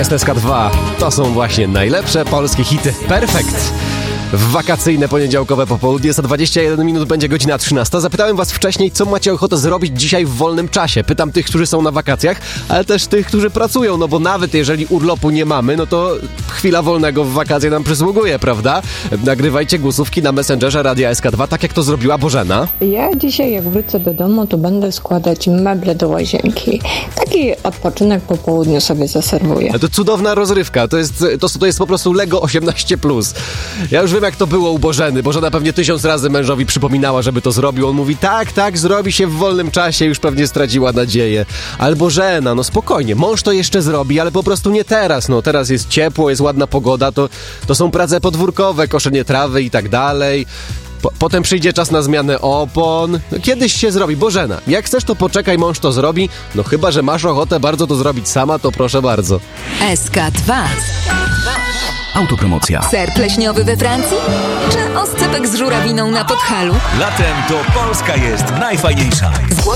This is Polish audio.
SK2 to są właśnie najlepsze polskie hity. Perfekt! W wakacyjne poniedziałkowe popołudnie, za 21 minut będzie godzina 13. Zapytałem was wcześniej, co macie ochotę zrobić dzisiaj w wolnym czasie. Pytam tych, którzy są na wakacjach, ale też tych, którzy pracują, no bo nawet jeżeli urlopu nie mamy, no to chwila wolnego w wakacje nam przysługuje, prawda? Nagrywajcie głosówki na Messengerze Radia SK2, tak jak to zrobiła Bożena. Ja dzisiaj, jak wrócę do domu, to będę składać meble do łazienki. Taki odpoczynek po południu sobie zaserwuję. To cudowna rozrywka, to jest po prostu Lego 18+. Ja już wiem, jak to było u Bożeny. Bożena pewnie 1000 razy mężowi przypominała, żeby to zrobił. On mówi, tak, zrobi się w wolnym czasie, już pewnie straciła nadzieję. Ale Bożena, no spokojnie, mąż to jeszcze zrobi, ale po prostu nie teraz. No teraz jest ciepło, jest ładna pogoda, to są prace podwórkowe, koszenie trawy i tak dalej. Potem przyjdzie czas na zmianę opon. No, kiedyś się zrobi. Bożena, jak chcesz, to poczekaj, mąż to zrobi. No chyba, że masz ochotę bardzo to zrobić sama, to proszę bardzo. SK2. Autopromocja. Ser pleśniowy we Francji? Czy oscypek z żurawiną na Podhalu? Latem to Polska jest najfajniejsza.